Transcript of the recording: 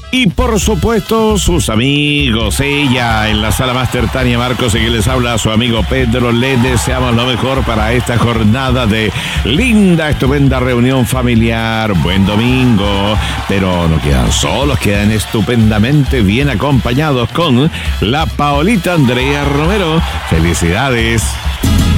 Y por supuesto, sus amigos, ella en la sala Máster Tania Marcos y que les habla a su amigo Pedro. Les deseamos lo mejor para esta jornada de linda, estupenda reunión familiar. Buen domingo, pero no quedan solos, quedan estupendamente bien acompañados con la Paolita Andrea Romero. ¡Felicidades!